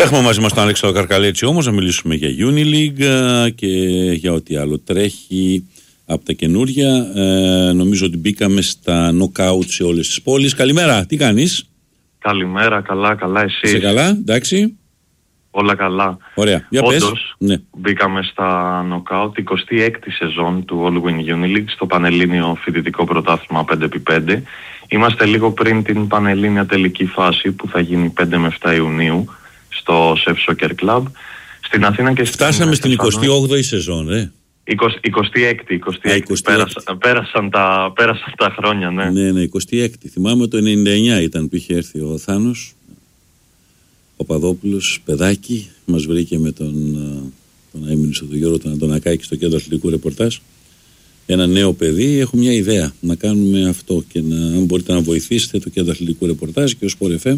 Έχουμε μαζί μας τον Αλέξανδρο Καρκαλέτσι όμως να μιλήσουμε για Unileague και για ό,τι άλλο τρέχει από τα καινούρια. Νομίζω ότι μπήκαμε στα knockout σε όλες τις πόλεις. Καλημέρα, τι κάνεις? Καλημέρα, καλά εσείς? Είσαι καλά, εντάξει? Όλα καλά. Ωραία, για πες. Όντως, μπήκαμε στα knockout, 26η σεζόν του All Win Unileague στο Πανελλήνιο Φοιτητικό Πρωτάθλημα 5x5. Είμαστε λίγο πριν την Πανελλήνια τελική φάση που θα γίνει 5 με 7 Ιουνίου στο Chef Soccer Club στην Αθήνα και φτάσαμε στην 28η σεζόν, 26η. Πέρασαν τα χρόνια, ναι. Ναι, 26η. Θυμάμαι το 99 ήταν που είχε έρθει ο Θάνος ο Παπαδόπουλος, παιδάκι, μας βρήκε με τον αείμνηστο του Γιώργο τον Αντωνακάκη στο κέντρο αθλητικού ρεπορτάζ. Ένα νέο παιδί, έχω μια ιδέα να κάνουμε αυτό και αν μπορείτε να βοηθήσετε το κέντρο αθλητικού ρεπορτάζ και ο Sport FM.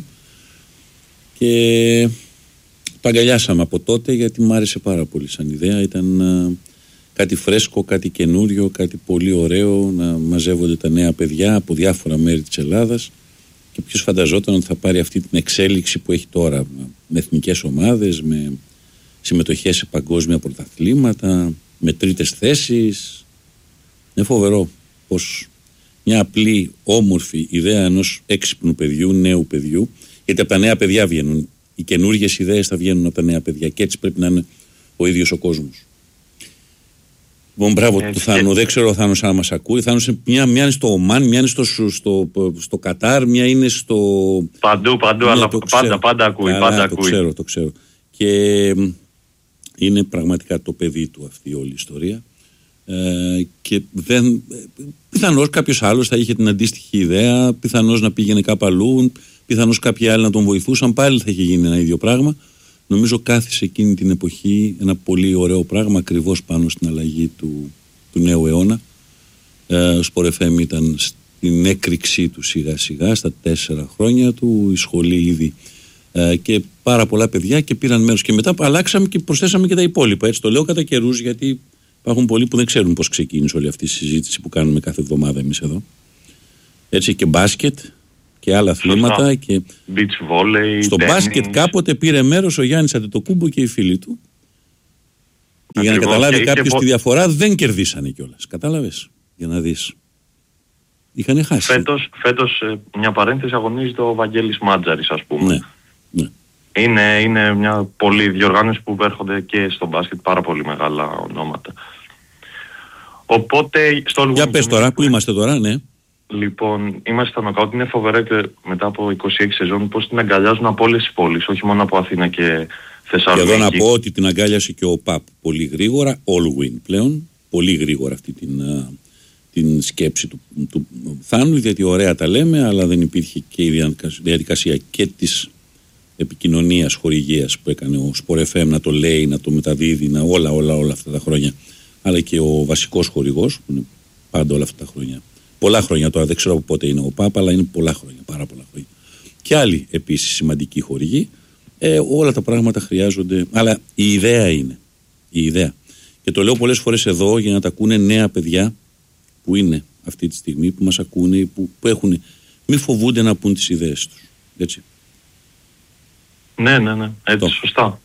Και το αγκαλιάσαμε από τότε γιατί μου άρεσε πάρα πολύ σαν ιδέα. Ήταν κάτι φρέσκο, κάτι καινούριο, κάτι πολύ ωραίο, να μαζεύονται τα νέα παιδιά από διάφορα μέρη της Ελλάδας. Και ποιος φανταζόταν ότι θα πάρει αυτή την εξέλιξη που έχει τώρα με εθνικές ομάδες, με συμμετοχές σε παγκόσμια πρωταθλήματα, με τρίτες θέσεις. Είναι φοβερό πως μια απλή όμορφη ιδέα ενός έξυπνου παιδιού, νέου παιδιού, γιατί από τα νέα παιδιά βγαίνουν, οι καινούργιες ιδέες θα βγαίνουν από τα νέα παιδιά και έτσι πρέπει να είναι ο ίδιος ο κόσμος. Λοιπόν, μπράβο του Θάνου. Δεν ξέρω ο Θάνος αν μας ακούει. Θάνος, μια είναι στο Ομάν, μια είναι στο Κατάρ, μια είναι στο... Παντού, ναι, αλλά πάντα ακούει. Καλά, το ξέρω. Και είναι πραγματικά το παιδί του αυτή όλη η ιστορία. Και πιθανώς κάποιος άλλος θα είχε την αντίστοιχη ιδέα, πιθανώς να πήγαινε κάπου αλλού, πιθανώς κάποιοι άλλοι να τον βοηθούσαν, πάλι θα είχε γίνει ένα ίδιο πράγμα. Νομίζω κάθισε εκείνη την εποχή ένα πολύ ωραίο πράγμα ακριβώς πάνω στην αλλαγή του νέου αιώνα. Ο Sport FM ήταν στην έκρηξή του σιγά σιγά στα 4 χρόνια του, η σχολή ήδη και πάρα πολλά παιδιά και πήραν μέρος και μετά αλλάξαμε και προσθέσαμε και τα υπόλοιπα. Έτσι το λέω κατά καιρούς γιατί υπάρχουν πολλοί που δεν ξέρουν πώς ξεκίνησε όλη αυτή η συζήτηση που κάνουμε κάθε εβδομάδα εμείς εδώ. Έτσι και μπάσκετ και άλλα αθλήματα και beach volley, στο μπάσκετ κάποτε πήρε μέρος ο Γιάννης Αντετοκούμπο και οι φίλοι του. Και για να καταλάβει κάποιος τη διαφορά δεν κερδίσανε κιόλας. Κατάλαβες, για να δεις. Είχανε χάσει. Φέτος μια παρένθεση αγωνίζεται ο Βαγγέλης Μάντζαρης, ας πούμε. Ναι. Είναι μια πολλή διοργάνωση που έρχονται και στο μπάσκετ πάρα πολύ μεγάλα ονόματα. Οπότε στο για πες τώρα, πού είμαστε τώρα, ναι. Λοιπόν, είμαστε στα knockout. Είναι φοβερό και μετά από 26 σεζόν πως την αγκαλιάζουν από όλες τις πόλεις, όχι μόνο από Αθήνα και Θεσσαλονίκη. Και εδώ να πω ότι την αγκάλιασε και ο ΠΑΠ πολύ γρήγορα, all win πλέον, πολύ γρήγορα αυτή την σκέψη του Θάνου, γιατί ωραία τα λέμε, αλλά δεν υπήρχε και η διαδικασία και της επικοινωνίας, χορηγίας που έκανε ο Sport FM να το λέει, να το μεταδίδει, όλα αυτά τα χρόνια, αλλά και ο βασικός χορηγός που είναι πάντα όλα αυτά τα χρόνια. Πολλά χρόνια τώρα, δεν ξέρω από πότε είναι ο ΠΑΠ, αλλά είναι πολλά χρόνια, πάρα πολλά χρόνια. Και άλλοι επίσης σημαντικοί χορηγοί. Όλα τα πράγματα χρειάζονται, αλλά η ιδέα είναι. Η ιδέα. Και το λέω πολλές φορές εδώ για να τα ακούνε νέα παιδιά που είναι αυτή τη στιγμή, που μας ακούνε, που έχουν. Μη φοβούνται να πούν τις ιδέες τους. Έτσι. Ναι. Έτσι, σωστά.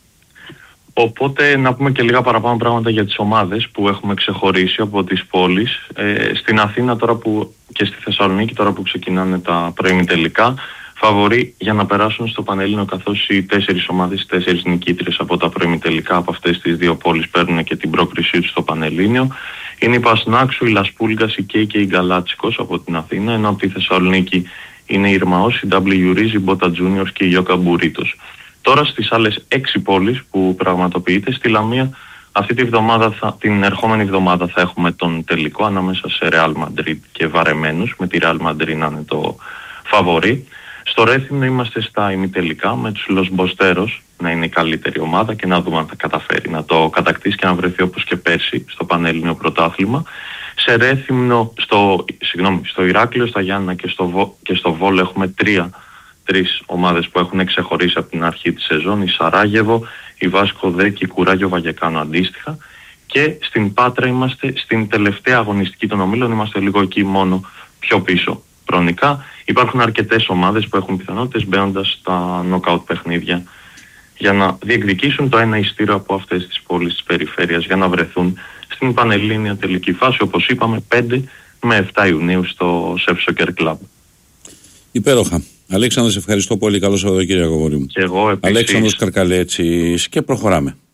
Οπότε να πούμε και λίγα παραπάνω πράγματα για τις ομάδες που έχουμε ξεχωρίσει από τις πόλεις. Στην Αθήνα τώρα και στη Θεσσαλονίκη τώρα που ξεκινάνε τα προημιτελικά, φαβορί για να περάσουν στο Πανελλήνιο, καθώς οι 4 ομάδες, οι 4 νικήτρες από τα προημιτελικά από αυτές τις δύο πόλεις παίρνουν και την πρόκρισή τους στο Πανελλήνιο. Είναι η Πασνάξου, η Λασπούλγκας, η Κέι και η Γκαλάτσικος από την Αθήνα, ενώ από τη Θεσσαλονίκη είναι η Ιρμαός, η W Riz, η Μπότα Juniors και η Ιώκα Μπουρίτος. Τώρα στις άλλες 6 πόλεις που πραγματοποιείται, στη Λαμία αυτή την ερχόμενη εβδομάδα θα έχουμε τον τελικό ανάμεσα σε Real Madrid και Βαρεμένους, με τη Real Madrid να είναι το φαβορί. Στο Ρέθυμνο είμαστε στα ημιτελικά με τους Los Bosteros να είναι η καλύτερη ομάδα και να δούμε αν θα καταφέρει να το κατακτήσει και να βρεθεί όπως και πέρσι στο Πανελλήνιο Πρωτάθλημα. Σε Ρέθυμνο, στο Ηράκλειο, στα Γιάννηνα και στο Βόλο έχουμε 3 ομάδες που έχουν ξεχωρίσει από την αρχή της σεζόν, η Σαράγεβο, η Βάσκο Δε και η Κουράγιο Βαγεκάνο αντίστοιχα. Και στην Πάτρα είμαστε στην τελευταία αγωνιστική των ομίλων, είμαστε λίγο εκεί μόνο πιο πίσω χρονικά. Υπάρχουν αρκετές ομάδες που έχουν πιθανότητες μπαίνοντας στα knockout παιχνίδια για να διεκδικήσουν το ένα ειστήριο από αυτές τις πόλεις της περιφέρειας για να βρεθούν στην πανελλήνια τελική φάση, όπως είπαμε, 5 με 7 Ιουνίου στο Σεφ Σοκέρ Κλαμπ. Υπέροχα. Αλέξανδρε, σε ευχαριστώ πολύ. Καλό Σαββατοκύριακο, αγόρι μου. Και εγώ επίσης. Αλέξανδρος Καρκαλέτσης, και προχωράμε.